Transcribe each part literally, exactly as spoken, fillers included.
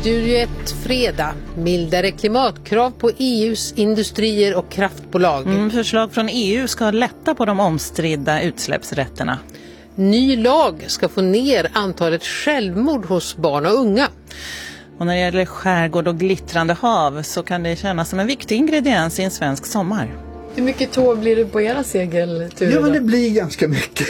Studio ett fredag. Mildare klimatkrav på E U:s industrier och kraftbolag. Mm, förslag från E U ska lätta på de omstridda utsläppsrätterna. Ny lag ska få ner antalet självmord hos barn och unga. Och när det gäller skärgård och glittrande hav så kan det kännas som en viktig ingrediens i en svensk sommar. Hur mycket tåg blir det på era segelturer? Ja, men det blir ganska mycket.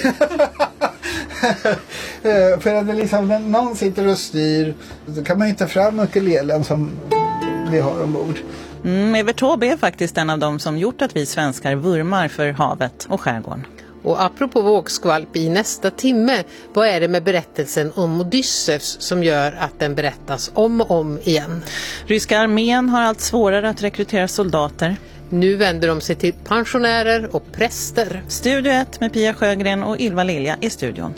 För att det liksom, när någon sitter och styr så kan man ju ta fram ukulelen som vi har ombord. Mm, Evert Taube är faktiskt en av dem som gjort att vi svenskar vurmar för havet och skärgården. Och apropå vågskvalp i nästa timme, vad är det med berättelsen om Odysseus som gör att den berättas om och om igen? Ryska armén har allt svårare att rekrytera soldater. Nu vänder de sig till pensionärer och präster. Studio ett med Pia Sjögren och Ylva Lilja i studion.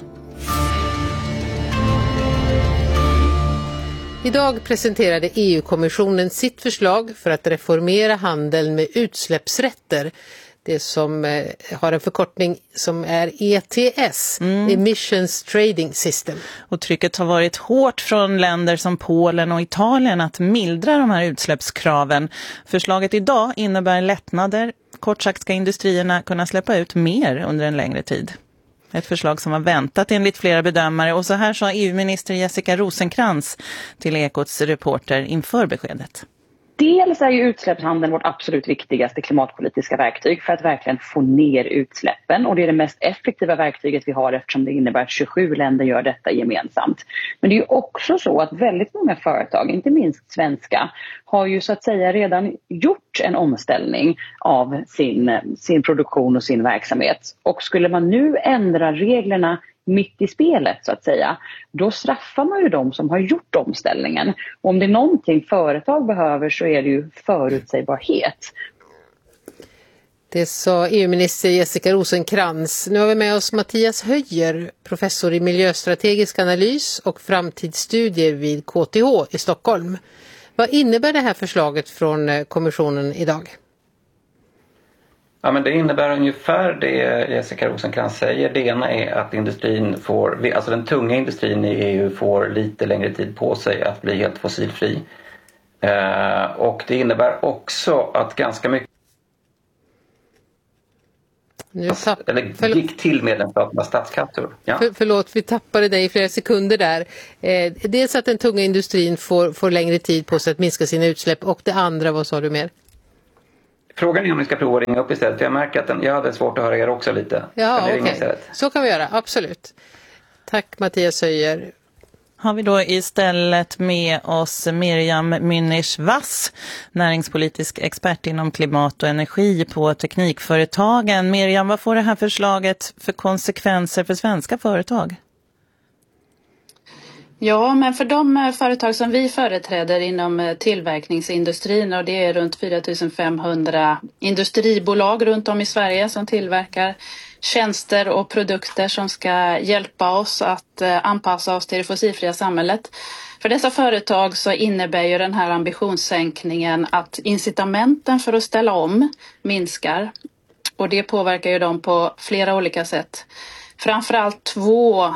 Idag presenterade E U-kommissionen sitt förslag för att reformera handeln med utsläppsrätter. Det som eh, har en förkortning som är E T S, mm. Emissions Trading System. Och trycket har varit hårt från länder som Polen och Italien att mildra de här utsläppskraven. Förslaget idag innebär lättnader. Kort sagt ska industrierna kunna släppa ut mer under en längre tid. Ett förslag som var väntat enligt flera bedömare. Och så här sa E U-minister Jessica Rosenkrantz till Ekots reporter inför beskedet. Dels är ju utsläppshandeln vårt absolut viktigaste klimatpolitiska verktyg för att verkligen få ner utsläppen. Och det är det mest effektiva verktyget vi har eftersom det innebär att tjugosju länder gör detta gemensamt. Men det är ju också så att väldigt många företag, inte minst svenska, har ju så att säga redan gjort en omställning av sin, sin produktion och sin verksamhet. Och skulle man nu ändra reglerna mitt i spelet så att säga, då straffar man ju de som har gjort omställningen. Och om det är någonting företag behöver så är det ju förutsägbarhet. Det sa E U-minister Jessica Rosenkrantz. Nu har vi med oss Mattias Höjer, professor i miljöstrategisk analys och framtidsstudier vid K T H i Stockholm. Vad innebär det här förslaget från kommissionen idag? Ja, men det innebär ungefär det Jessica Rosenkrantz säger. Det ena är att industrin får, alltså den tunga industrin i E U får lite längre tid på sig att bli helt fossilfri. Eh, och det innebär också att ganska mycket nu tapp, eller förlåt, gick till medlemsstaternas statskassor. Ja. För, förlåt, vi tappade dig i flera sekunder där. Eh, dels att den tunga industrin får, får längre tid på sig att minska sina utsläpp och det andra, vad sa du mer? Frågan är om vi ska prova att ringa upp istället. Jag märker att den, jag hade svårt att höra er också lite. Ja, okej. Okay. Så kan vi göra, absolut. Tack Mattias Höjer. Har vi då istället med oss Miriam Münich-Wass, näringspolitisk expert inom klimat och energi på teknikföretagen. Miriam, vad får det här förslaget för konsekvenser för svenska företag? Ja, men för de företag som vi företräder inom tillverkningsindustrin, och det är runt fyra tusen femhundra industribolag runt om i Sverige som tillverkar tjänster och produkter som ska hjälpa oss att anpassa oss till det fossilfria samhället. För dessa företag så innebär ju den här ambitionssänkningen att incitamenten för att ställa om minskar. Och det påverkar ju dem på flera olika sätt. Framförallt två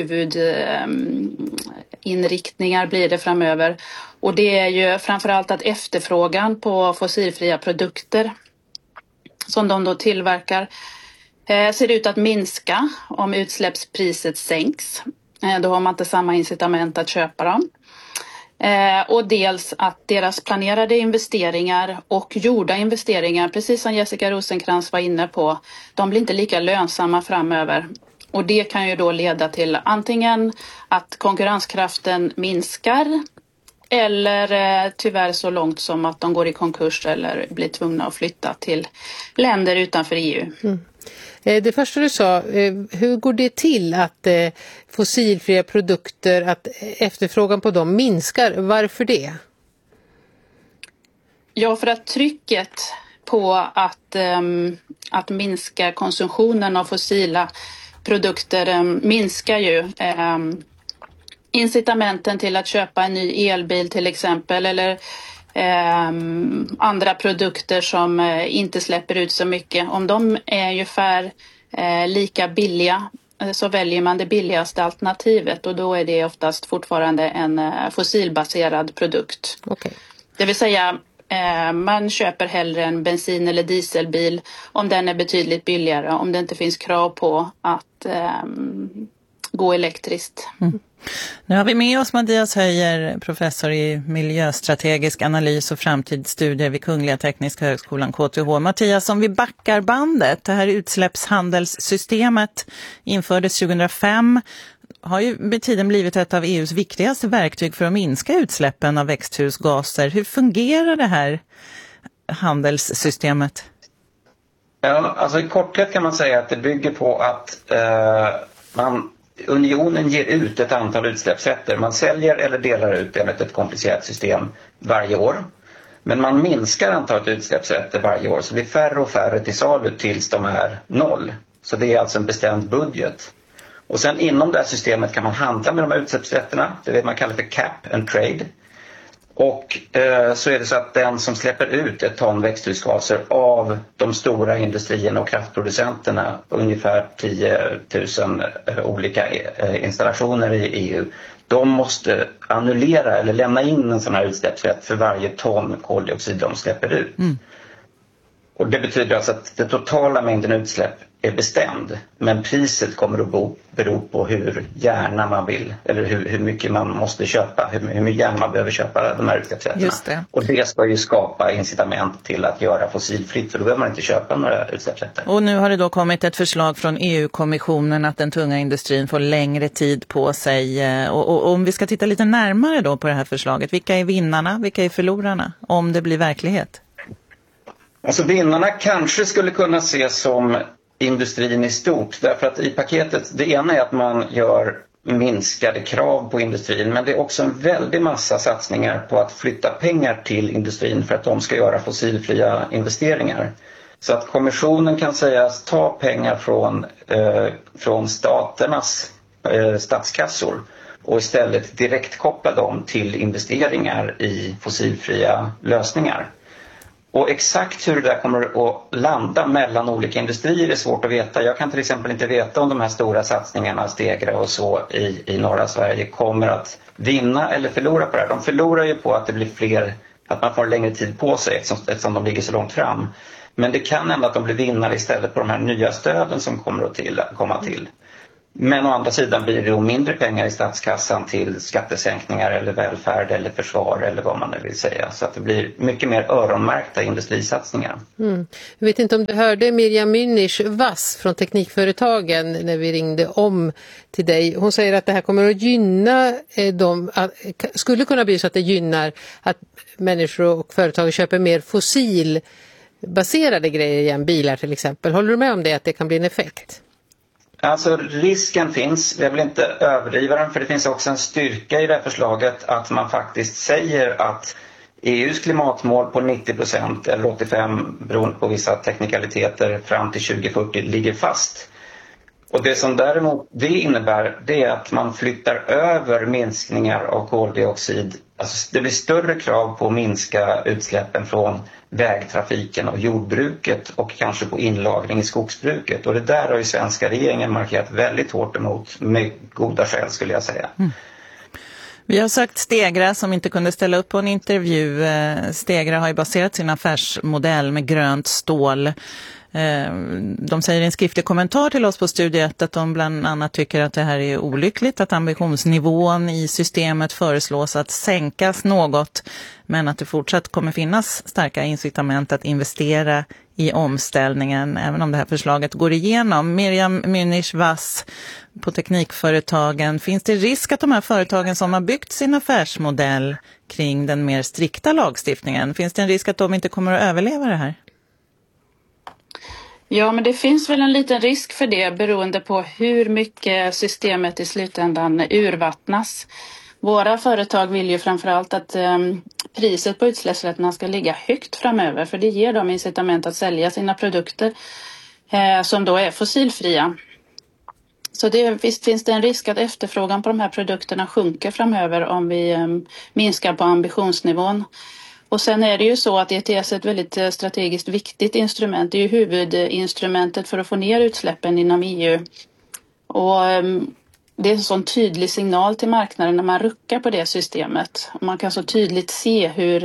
huvudinriktningar blir det framöver. Och det är ju framförallt att efterfrågan på fossilfria produkter som de då tillverkar ser ut att minska om utsläppspriset sänks. Då har man inte samma incitament att köpa dem. Och dels att deras planerade investeringar och gjorda investeringar, precis som Jessica Rosenkrantz var inne på, de blir inte lika lönsamma framöver. Och det kan ju då leda till antingen att konkurrenskraften minskar eller eh, tyvärr så långt som att de går i konkurs eller blir tvungna att flytta till länder utanför E U. Mm. Det första du sa, hur går det till att fossilfria produkter, att efterfrågan på dem minskar? Varför det? Ja, för att trycket på att, att minska konsumtionen av fossila produkter minskar ju. Incitamenten till att köpa en ny elbil till exempel, eller Eh, andra produkter som eh, inte släpper ut så mycket. Om de är ungefär eh, lika billiga så väljer man det billigaste alternativet och då är det oftast fortfarande en fossilbaserad produkt. Okay. Det vill säga man köper hellre en bensin- eller dieselbil om den är betydligt billigare, om det inte finns krav på att um, gå elektriskt. Mm. Nu har vi med oss Mattias Höjer, professor i miljöstrategisk analys och framtidsstudier vid Kungliga Tekniska högskolan K T H. Mattias, om vi backar bandet, det här utsläppshandelssystemet infördes tjugohundrafem, har ju med tiden blivit ett av E U:s viktigaste verktyg för att minska utsläppen av växthusgaser. Hur fungerar det här handelssystemet? Ja, alltså i korthet kan man säga att det bygger på att eh, man, unionen ger ut ett antal utsläppsrätter. Man säljer eller delar ut enligt ett komplicerat system varje år. Men man minskar antalet utsläppsrätter varje år, så det blir färre och färre till salu tills de är noll. Så det är alltså en bestämd budget. Och sen inom det här systemet kan man handla med de här utsläppsrätterna. Det är det man kallar för cap and trade. Och eh, så är det så att den som släpper ut ett ton växthusgaser av de stora industrierna och kraftproducenterna, ungefär tio tusen eh, olika eh, installationer i E U, de måste annullera eller lämna in en sån här utsläppsrätt för varje ton koldioxid de släpper ut. Mm. Och det betyder alltså att den totala mängden utsläpp är bestämd, men priset kommer att bo, bero på hur gärna man vill, eller hur, hur mycket man måste köpa, hur, hur mycket gärna man behöver köpa de här utsläppsrätterna. Just det. Och det ska ju skapa incitament till att göra fossilfritt, för då behöver man inte köpa några utsläppsrätter. Och nu har det då kommit ett förslag från E U-kommissionen att den tunga industrin får längre tid på sig. Och, och, och om vi ska titta lite närmare då på det här förslaget, vilka är vinnarna, vilka är förlorarna om det blir verklighet? Alltså vinnarna kanske skulle kunna ses som industrin i stort, därför att i paketet, det ena är att man gör minskade krav på industrin, men det är också en väldig massa satsningar på att flytta pengar till industrin för att de ska göra fossilfria investeringar. Så att kommissionen kan sägas ta pengar från, eh, från staternas eh, statskassor och istället direkt koppla dem till investeringar i fossilfria lösningar. Och exakt hur det där kommer att landa mellan olika industrier är svårt att veta. Jag kan till exempel inte veta om de här stora satsningarna, Stegra och så i, i norra Sverige, kommer att vinna eller förlora på det här. De förlorar ju på att det blir fler, att man får längre tid på sig eftersom, eftersom de ligger så långt fram. Men det kan hända att de blir vinnare istället på de här nya stöden som kommer att till, komma till. Men å andra sidan blir det då mindre pengar i statskassan till skattesänkningar eller välfärd eller försvar eller vad man nu vill säga. Så att det blir mycket mer öronmärkta industrisatsningar. Mm. Jag vet inte om du hörde Mirjam Münich Vass från Teknikföretagen när vi ringde om till dig. Hon säger att det här kommer att gynna dem, skulle kunna bli så att det gynnar att människor och företag köper mer fossilbaserade grejer igen, bilar till exempel. Håller du med om det, att det kan bli en effekt? Alltså risken finns, jag vill inte överdriva den, för det finns också en styrka i det här förslaget att man faktiskt säger att E U:s klimatmål på nittio procent eller åttiofem procent beroende på vissa teknikaliteter fram till tjugo fyrtio ligger fast. Och det som däremot det innebär, det är att man flyttar över minskningar av koldioxid. Alltså det blir större krav på att minska utsläppen från vägtrafiken och jordbruket och kanske på inlagring i skogsbruket. Och det där har ju svenska regeringen markerat väldigt hårt emot, med goda skäl skulle jag säga. Mm. Vi har sökt Stegra som inte kunde ställa upp på en intervju. Stegra har ju baserat sin affärsmodell med grönt stål. De säger i en skriftlig kommentar till oss på Studio ett att de bland annat tycker att det här är olyckligt, att ambitionsnivån i systemet föreslås att sänkas något, men att det fortsatt kommer finnas starka incitament att investera i omställningen även om det här förslaget går igenom. Mirjam Münich Vass på Teknikföretagen, finns det risk att de här företagen som har byggt sin affärsmodell kring den mer strikta lagstiftningen, finns det en risk att de inte kommer att överleva det här? Ja, men det finns väl en liten risk för det beroende på hur mycket systemet i slutändan urvattnas. Våra företag vill ju framförallt att eh, priset på utsläppsrätterna ska ligga högt framöver, för det ger dem incitament att sälja sina produkter eh, som då är fossilfria. Så det, visst finns det en risk att efterfrågan på de här produkterna sjunker framöver om vi eh, minskar på ambitionsnivån. Och sen är det ju så att E T S är ett väldigt strategiskt viktigt instrument. Det är ju huvudinstrumentet för att få ner utsläppen inom E U. Och det är en sån tydlig signal till marknaden när man ruckar på det systemet. Och man kan så tydligt se hur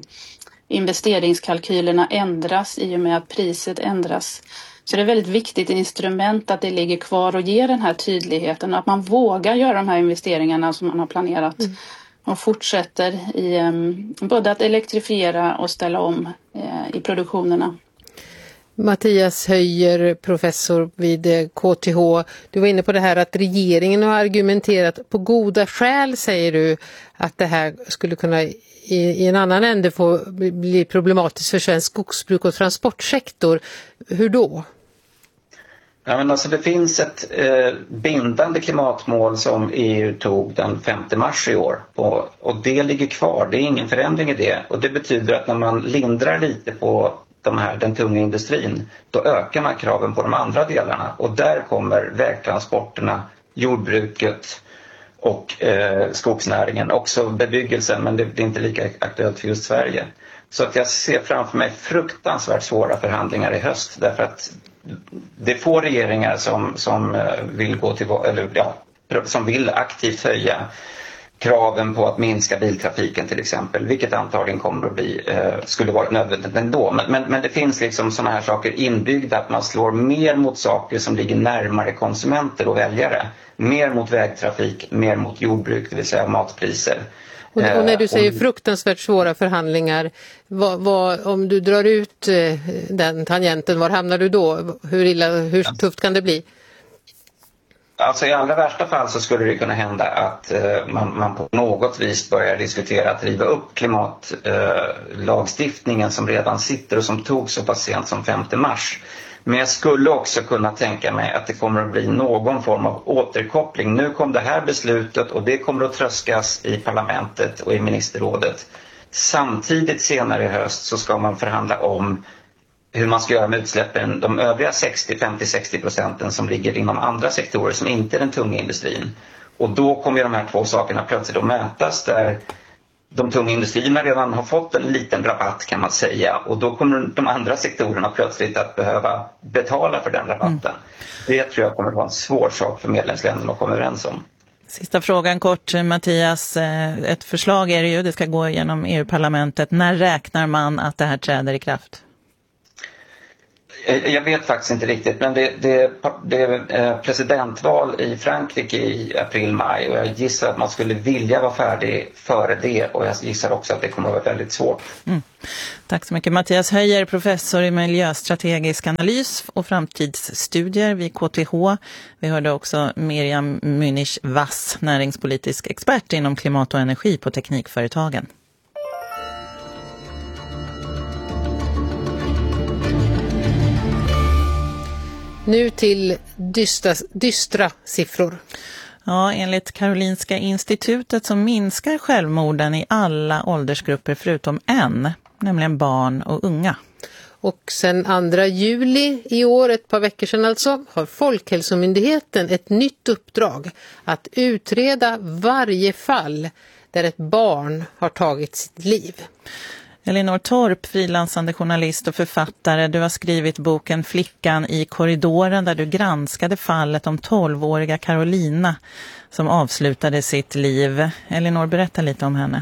investeringskalkylerna ändras i och med att priset ändras. Så det är ett väldigt viktigt instrument att det ligger kvar och ger den här tydligheten. Att man vågar göra de här investeringarna som man har planerat. Mm. Och fortsätter i um, både att elektrifiera och ställa om uh, i produktionerna. Mattias Höjer, professor vid K T H. Du var inne på det här att regeringen har argumenterat på goda skäl, säger du, att det här skulle kunna i, i en annan ände få bli problematiskt för svensk skogsbruk och transportsektor. Hur då? Ja, men alltså det finns ett eh, bindande klimatmål som E U tog den femte mars i år och, och det ligger kvar, det är ingen förändring i det, och det betyder att när man lindrar lite på de här, den tunga industrin, då ökar man kraven på de andra delarna, och där kommer vägtransporterna, jordbruket och eh, skogsnäringen, också bebyggelsen, men det, det är inte lika aktuellt för just Sverige. Så att jag ser framför mig fruktansvärt svåra förhandlingar i höst, därför att det är få regeringar som, som vill gå till, eller ja, som vill aktivt höja kraven på att minska biltrafiken till exempel, vilket antagligen kommer att bli, eh, skulle vara nödvändigt ändå. Men, men, men det finns liksom sådana här saker inbyggda, att man slår mer mot saker som ligger närmare konsumenter och väljare. Mer mot vägtrafik, mer mot jordbruk, det vill säga matpriser. Och, och när du säger fruktansvärt svåra förhandlingar, vad, vad, om du drar ut eh, den tangenten, var hamnar du då? Hur, illa, hur tufft kan det bli? Alltså i allra värsta fall så skulle det kunna hända att eh, man, man på något vis börjar diskutera att riva upp klimatlagstiftningen eh, som redan sitter och som tog så pass sent som femte mars. Men jag skulle också kunna tänka mig att det kommer att bli någon form av återkoppling. Nu kom det här beslutet och det kommer att tröskas i parlamentet och i ministerrådet. Samtidigt senare i höst så ska man förhandla om hur man ska göra med utsläppen, de övriga sextio, femtio, sextio procenten som ligger inom andra sektorer som inte är den tunga industrin. Och då kommer de här två sakerna plötsligt att mötas, där de tunga industrierna redan har fått en liten rabatt kan man säga, och då kommer de andra sektorerna plötsligt att behöva betala för den rabatten. Mm. Det tror jag kommer att vara en svår sak för medlemsländerna att komma överens om. Sista frågan kort, Mattias. Ett förslag är det ju, det ska gå igenom E U-parlamentet. När räknar man att det här träder i kraft? Jag vet faktiskt inte riktigt, men det, det, det är presidentval i Frankrike i april-maj och jag gissar att man skulle vilja vara färdig före det, och jag gissar också att det kommer att vara väldigt svårt. Mm. Tack så mycket. Mattias Höjer, professor i miljöstrategisk analys och framtidsstudier vid K T H. Vi hörde också Miriam Münich-Wass, näringspolitisk expert inom klimat och energi på Teknikföretagen. Nu till dystra, dystra siffror. Ja, enligt Karolinska institutet så minskar självmorden i alla åldersgrupper förutom en, nämligen barn och unga. Och sen andra juli i år, ett par veckor sedan alltså, har Folkhälsomyndigheten ett nytt uppdrag att utreda varje fall där ett barn har tagit sitt liv. Elinor Torp, frilansande journalist och författare, du har skrivit boken Flickan i korridoren där du granskade fallet om tolvåriga Carolina som avslutade sitt liv. Elinor, berätta lite om henne.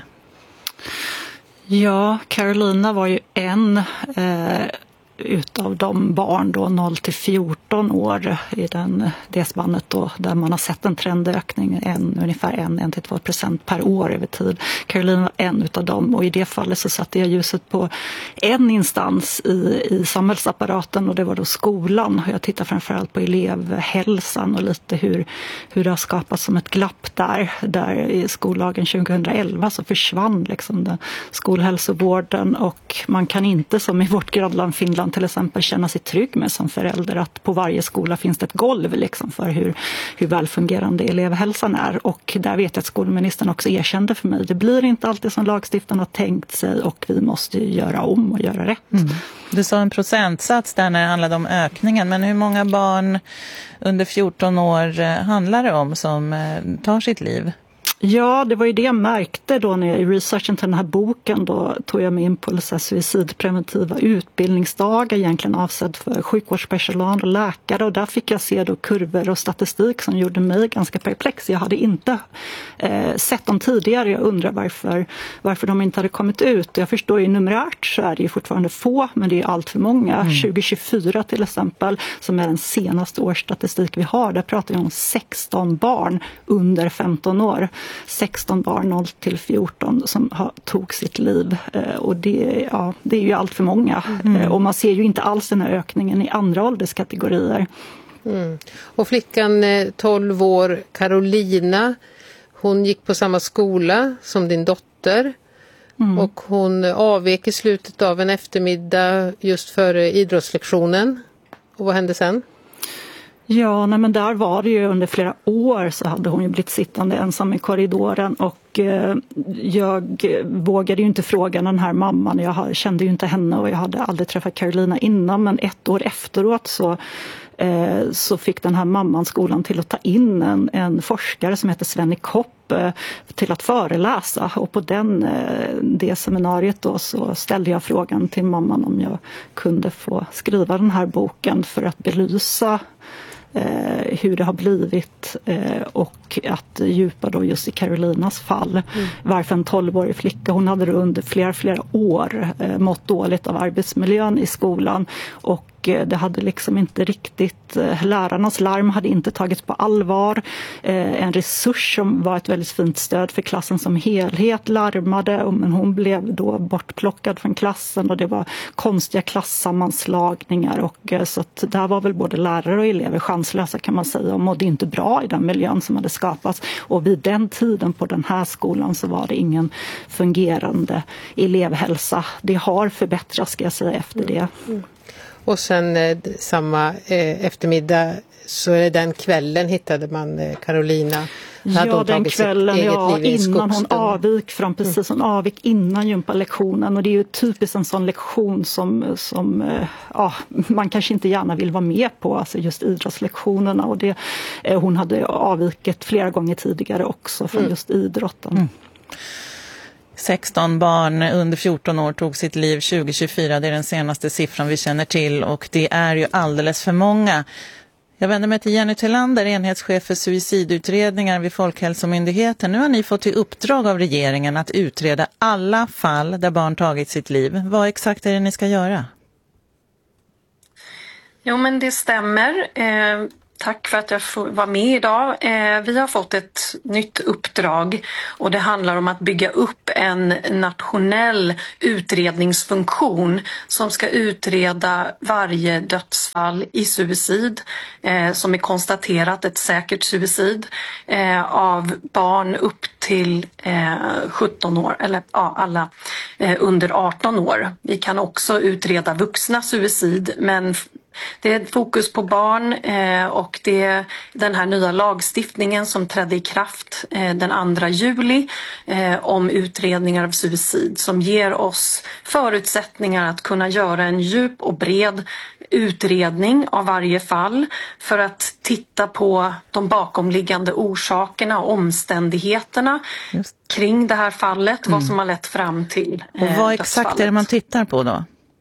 Ja, Carolina var ju en eh, utav de barn då noll till fjorton år i den, det spannet då, där man har sett en trendökning en, ungefär en till två procent per år över tid. Carolina var en utav dem, och i det fallet så satte jag ljuset på en instans i, i samhällsapparaten, och det var då skolan. Jag tittar framförallt på elevhälsan och lite hur, hur det har skapats som ett glapp där. Där i skollagen tjugoelva så försvann liksom den skolhälsovården, och man kan inte som i vårt grannland Finland till exempel känna sig trygg med som förälder att på varje skola finns det ett golv liksom för hur, hur välfungerande elevhälsan är. Och där vet jag att skolministern också erkände för mig, det blir inte alltid som lagstiftaren har tänkt sig, och vi måste göra om och göra rätt. Mm. Du sa en procentsats där när det handlade om ökningen, men hur många barn under fjorton år handlar det om som tar sitt liv? Ja, det var ju det jag märkte då när jag i researchen till den här boken. Då tog jag mig in på så här, suicidpreventiva utbildningsdagar egentligen avsedd för sjukvårdspersonal och läkare. Och där fick jag se då kurvor och statistik som gjorde mig ganska perplex. Jag hade inte eh, sett dem tidigare. Jag undrar varför, varför de inte hade kommit ut. Jag förstår ju numerärt så är det ju fortfarande få, men det är allt för många. Mm. tjugo tjugofyra till exempel, som är den senaste årsstatistik vi har. Där pratar vi om sexton barn under femton år. sexton barn noll till fjorton som har, tog sitt liv. Eh, och det, ja, det är ju allt för många. Mm. Eh, och man ser ju inte alls den här ökningen i andra ålderskategorier. Mm. Och flickan eh, tolv år, Carolina, hon gick på samma skola som din dotter. Mm. Och hon avvek i slutet av en eftermiddag just före idrottslektionen. Och vad hände sen? Ja, nej, men där var det ju under flera år så hade hon ju blivit sittande ensam i korridoren och eh, jag vågade ju inte fråga den här mamman. Jag kände ju inte henne och jag hade aldrig träffat Carolina innan, men ett år efteråt så eh, så fick den här mamman skolan till att ta in en, en forskare som heter Sven Kopp eh, till att föreläsa, och på den, eh, det seminariet då så ställde jag frågan till mamman om jag kunde få skriva den här boken för att belysa Eh, hur det har blivit eh, och att djupa då just i Carolinas fall. Mm. Varför en tolvårig flicka, hon hade under flera, flera år eh, mått dåligt av arbetsmiljön i skolan och eh, det hade liksom inte riktigt, eh, lärarnas larm hade inte tagits på allvar. Eh, en resurs som var ett väldigt fint stöd för klassen som helhet larmade, och, men hon blev då bortplockad från klassen och det var konstiga klassammanslagningar och eh, så att där var väl både lärare och elever chanslösa kan man säga och mådde inte bra i den miljön som hade skapats, och vid den tiden på den här skolan så var det ingen fungerande elevhälsa. Det har förbättrats ska jag säga efter det. Mm. Mm. Och sen eh, samma eh, eftermiddag så är det den kvällen hittade man eh, Carolina. Ja, den kvällen, ja, innan hon avvik från, precis, hon avvik innan gympalektionen, och det är ju typiskt en sån lektion som, som ja, man kanske inte gärna vill vara med på, alltså just idrottslektionerna, och det, hon hade avvikit flera gånger tidigare också från mm. just idrotten. Mm. sexton barn under fjorton år tog sitt liv tjugo tjugofyra, det är den senaste siffran vi känner till, och det är ju alldeles för många. Jag vänder mig till Jenny Tillander, enhetschef för suicidutredningar vid Folkhälsomyndigheten. Nu har ni fått i uppdrag av regeringen att utreda alla fall där barn tagit sitt liv. Vad exakt är det ni ska göra? Jo, men det stämmer. Eh, tack för att jag får vara med idag. Eh, vi har fått ett nytt uppdrag och det handlar om att bygga upp en nationell utredningsfunktion som ska utreda varje dödsfall i suicid eh, som är konstaterat ett säkert suicid eh, av barn upp till eh, sjutton år, eller ja, alla eh, under arton år. Vi kan också utreda vuxna suicid, men det är ett fokus på barn eh, och det är den här nya lagstiftningen som trädde i kraft eh, den andra juli eh, om utredningar av suicid som ger oss förutsättningar att kunna göra en djup och bred utredning av varje fall för att titta på de bakomliggande orsakerna och omständigheterna Just. kring det här fallet, mm. vad som har lett fram till eh, Och vad exakt är det man tittar på då?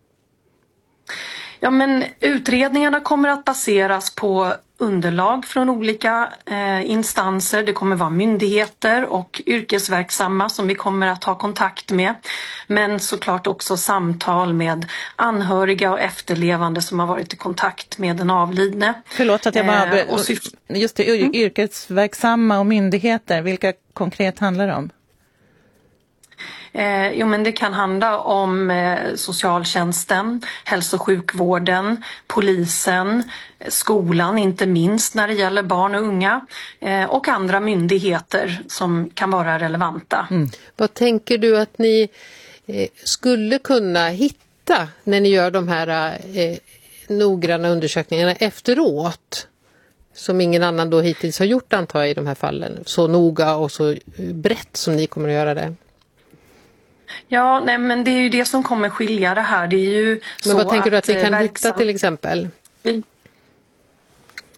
Ja, men utredningarna kommer att baseras på underlag från olika eh, instanser. Det kommer vara myndigheter och yrkesverksamma som vi kommer att ha kontakt med. Men såklart också samtal med anhöriga och efterlevande som har varit i kontakt med den avlidne. Förlåt att jag bara... Eh, och syf- just det, mm. yrkesverksamma och myndigheter, vilka konkret handlar det om? Eh, jo, men det kan handla om eh, socialtjänsten, hälso- och sjukvården, polisen, skolan, inte minst när det gäller barn och unga eh, och andra myndigheter som kan vara relevanta. Mm. Vad tänker du att ni eh, skulle kunna hitta när ni gör de här eh, noggranna undersökningarna efteråt? Som ingen annan då hittills har gjort, antar jag, i de här fallen. Så noga och så brett som ni kommer att göra det. Ja, nej, men det är ju det som kommer skilja det här. Det är ju men så vad tänker du att vi kan verksam... hitta till exempel?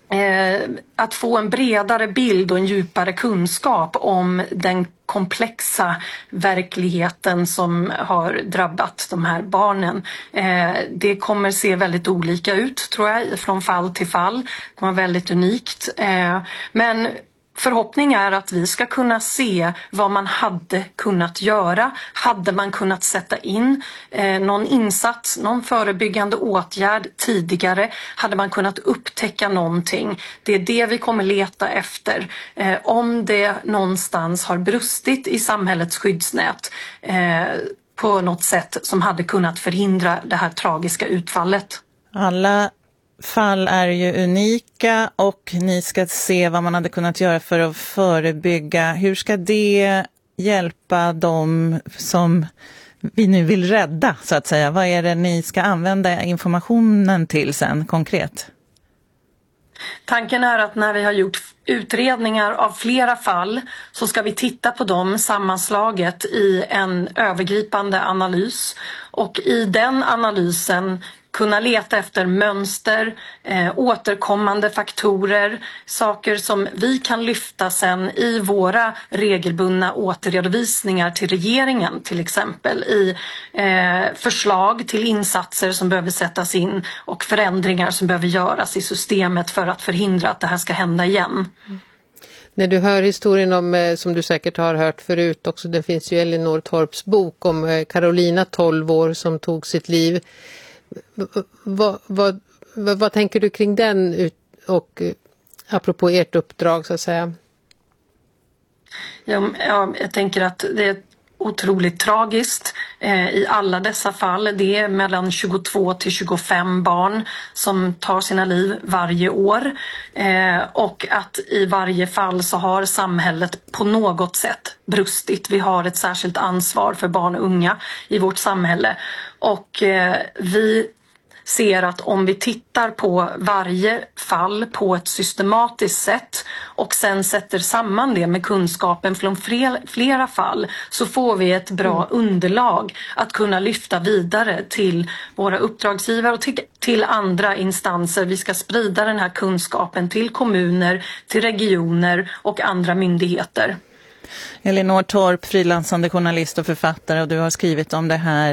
eh, att få en bredare bild och en djupare kunskap om den komplexa verkligheten som har drabbat de här barnen. Eh, det kommer se väldigt olika ut, tror jag, från fall till fall. Det kommer vara väldigt unikt. Eh, men förhoppning är att vi ska kunna se vad man hade kunnat göra. Hade man kunnat sätta in eh, någon insats, någon förebyggande åtgärd tidigare? Hade man kunnat upptäcka någonting? Det är det vi kommer leta efter. Eh, om det någonstans har brustit i samhällets skyddsnät eh, på något sätt som hade kunnat förhindra det här tragiska utfallet. Alla fall är ju unika och ni ska se vad man hade kunnat göra för att förebygga. Hur ska det hjälpa dem som vi nu vill rädda, så att säga? Vad är det ni ska använda informationen till sen konkret? Tanken är att när vi har gjort utredningar av flera fall så ska vi titta på dem sammanslaget i en övergripande analys, och i den analysen kunna leta efter mönster, eh, återkommande faktorer, saker som vi kan lyfta sen i våra regelbundna återredovisningar till regeringen, till exempel i eh, förslag till insatser som behöver sättas in och förändringar som behöver göras i systemet för att förhindra att det här ska hända igen. Mm. När du hör historien om, som du säkert har hört förut också, det finns ju Elinor Torps bok om Carolina, tolv år, som tog sitt liv. Vad, vad, vad, vad tänker du kring den ut, och apropå ert uppdrag, så att säga? Ja, ja, jag tänker att det är otroligt tragiskt eh, i alla dessa fall. Det är mellan tjugotvå till tjugofem barn som tar sina liv varje år. Eh, och att i varje fall så har samhället på något sätt brustit. Vi har ett särskilt ansvar för barn och unga i vårt samhälle. Och eh, vi ser att om vi tittar på varje fall på ett systematiskt sätt och sen sätter samman det med kunskapen från flera fall, så får vi ett bra underlag att kunna lyfta vidare till våra uppdragsgivare och till, till andra instanser. Vi ska sprida den här kunskapen till kommuner, till regioner och andra myndigheter. Elinor Torp, frilansande journalist och författare, och du har skrivit om det här.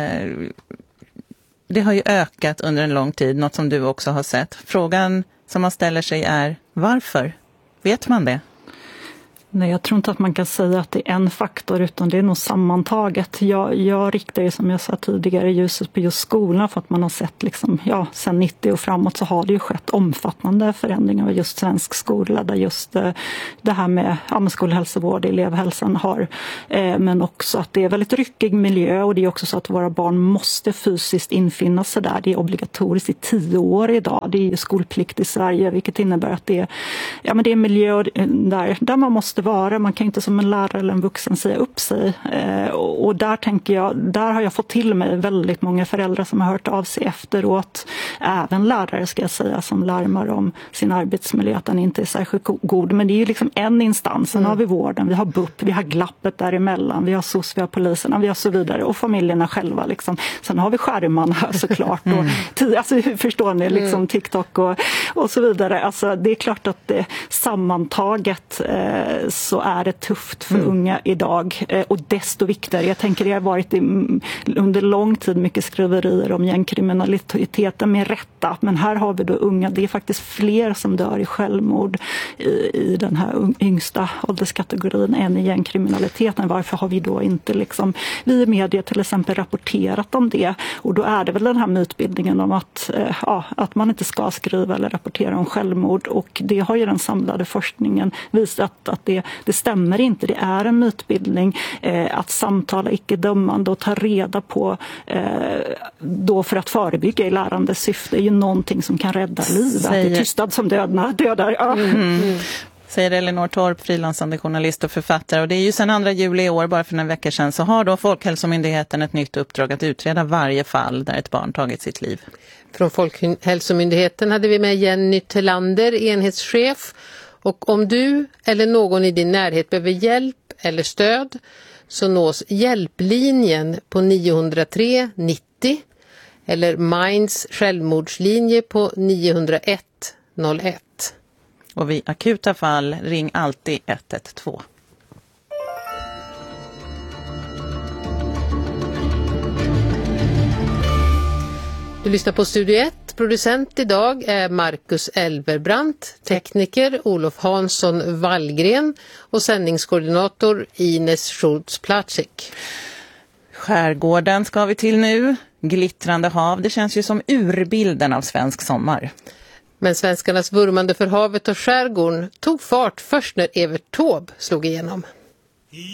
Det har ju ökat under en lång tid, något som du också har sett. Frågan som man ställer sig är, varför? Vet man det? Nej, jag tror inte att man kan säga att det är en faktor, utan det är nog sammantaget. Jag, jag riktar ju, som jag sa tidigare, ljuset på just skolan, för att man har sett liksom, ja, sen nittio och framåt så har det ju skett omfattande förändringar av just svensk skola, där just eh, det här med, ja, med skolhälsovård, elevhälsan har, eh, men också att det är väldigt ryckig miljö, och det är också så att våra barn måste fysiskt infinna sig där. Det är obligatoriskt i tio år idag. Det är ju skolplikt i Sverige, vilket innebär att det är, ja, men det är en miljö där, där man måste vara. Man kan inte som en lärare eller en vuxen säga upp sig. Eh, och, och där tänker jag, där har jag fått till mig väldigt många föräldrar som har hört av sig efteråt. Även lärare, ska jag säga, som larmar om sin arbetsmiljö, att den inte är särskilt god. Men det är ju liksom en instans. Sen mm. har vi vården, vi har B U P, vi har glappet däremellan, vi har S O S, vi har poliserna, vi har så vidare. Och familjerna själva liksom. Sen har vi skärmarna såklart. Mm. Och, alltså, förstår ni, liksom mm. TikTok och, och så vidare. Alltså, det är klart att det sammantaget eh, så är det tufft för mm. unga idag, eh, och desto viktigare. Jag tänker det har varit i, under lång tid mycket skriverier om gängkriminaliteten, med rätta, men här har vi då unga, det är faktiskt fler som dör i självmord i, i den här yngsta ålderskategorin än i gängkriminaliteten. Varför har vi då inte liksom, vi i media till exempel, rapporterat om det? Och då är det väl den här mytbildningen om att, eh, ja, att man inte ska skriva eller rapportera om självmord, och det har ju den samlade forskningen visat att det, det stämmer inte. Det är en mytbildning eh, att samtala icke-dömande och ta reda på eh, då för att förebygga i lärande syfte är ju någonting som kan rädda liv. Säger... Det är tystnad som dödar. dödar. Ja. Mm. Mm. Säger Elinor Torp, frilansande journalist och författare. Och det är ju sedan andra juli i år, bara för några veckor sedan, så har då Folkhälsomyndigheten ett nytt uppdrag att utreda varje fall där ett barn tagit sitt liv. Från Folkhälsomyndigheten hade vi med Jenny Tillander, enhetschef. Och om du eller någon i din närhet behöver hjälp eller stöd, så nås hjälplinjen på nio noll tre nittio eller Minds självmordslinje på nio noll ett noll ett. Och vid akuta fall ring alltid ett ett två. Du lyssnar på Studio ett. Producent idag är Marcus Elverbrandt, tekniker Olof Hansson Wallgren och sändningskoordinator Ines Schultz-Placik. Skärgården ska vi till nu. Glittrande hav, det känns ju som urbilden av svensk sommar. Men svenskarnas vurmande för havet och skärgården tog fart först när Evert Taube slog igenom.